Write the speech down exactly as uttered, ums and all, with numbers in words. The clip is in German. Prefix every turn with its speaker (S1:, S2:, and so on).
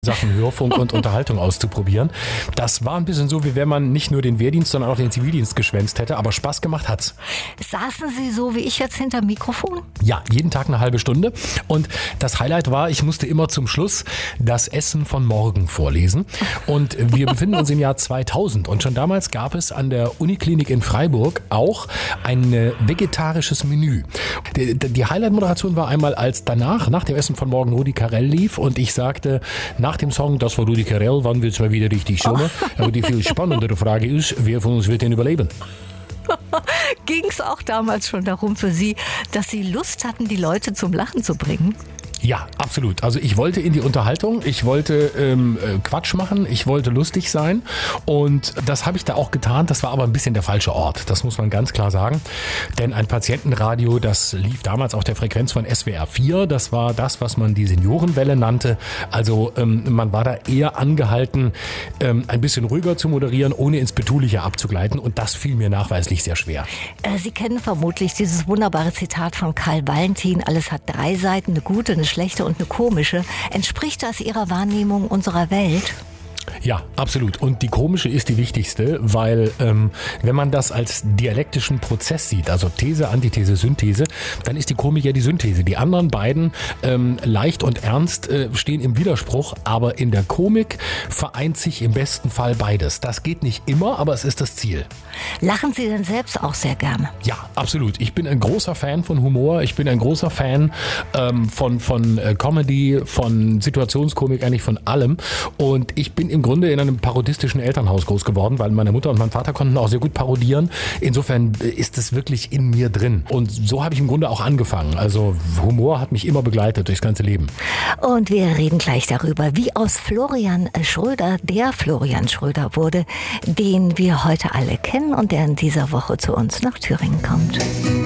S1: Sachen Hörfunk und Unterhaltung auszuprobieren. Das war ein bisschen so, wie wenn man nicht nur den Wehrdienst, sondern auch den Zivildienst geschwänzt hätte, aber Spaß gemacht hat's.
S2: Saßen Sie so wie ich jetzt hinterm Mikrofon?
S1: Ja, jeden Tag eine halbe Stunde. Und das Highlight war, ich musste immer zum Schluss das Essen von morgen vorlesen. Und wir befinden uns im Jahr zweitausend. Und schon damals gab es an der Uniklinik in Freiburg auch ein vegetarisches Menü. Die, die Highlight-Moderation war einmal, als danach, nach dem Essen von morgen, Rudi Carrell lief und ich sagte, nach dem Song, das war Rudi Carrell, waren wir zwar wieder richtig Sommer, oh. aber die viel spannendere Frage ist, wer von uns wird denn überleben?
S2: Ging es auch damals schon darum für Sie, dass Sie Lust hatten, die Leute zum Lachen zu bringen?
S1: Ja, absolut. Also ich wollte in die Unterhaltung, ich wollte ähm, Quatsch machen, ich wollte lustig sein und das habe ich da auch getan. Das war aber ein bisschen der falsche Ort, das muss man ganz klar sagen. Denn ein Patientenradio, das lief damals auf der Frequenz von S W R vier, das war das, was man die Seniorenwelle nannte. Also ähm, man war da eher angehalten, ähm, ein bisschen ruhiger zu moderieren, ohne ins Betuliche abzugleiten und das fiel mir nachweislich sehr schwer.
S2: Äh, Sie kennen vermutlich dieses wunderbare Zitat von Karl Valentin, alles hat drei Seiten, eine gute, eine schlechte und eine komische. Entspricht das Ihrer Wahrnehmung unserer Welt?
S1: Ja, absolut. Und die komische ist die wichtigste, weil ähm, wenn man das als dialektischen Prozess sieht, also These, Antithese, Synthese, dann ist die Komik ja die Synthese. Die anderen beiden, ähm, leicht und ernst, äh, stehen im Widerspruch, aber in der Komik vereint sich im besten Fall beides. Das geht nicht immer, aber es ist das Ziel.
S2: Lachen Sie denn selbst auch sehr gerne?
S1: Ja, absolut. Ich bin ein großer Fan von Humor, ich bin ein großer Fan ähm, von, von äh, Comedy, von Situationskomik, eigentlich von allem. Und ich bin im Grunde in einem parodistischen Elternhaus groß geworden, weil meine Mutter und mein Vater konnten auch sehr gut parodieren. Insofern ist es wirklich in mir drin. Und so habe ich im Grunde auch angefangen. Also Humor hat mich immer begleitet durchs ganze Leben.
S2: Und wir reden gleich darüber, wie aus Florian Schröder der Florian Schröder wurde, den wir heute alle kennen und der in dieser Woche zu uns nach Thüringen kommt.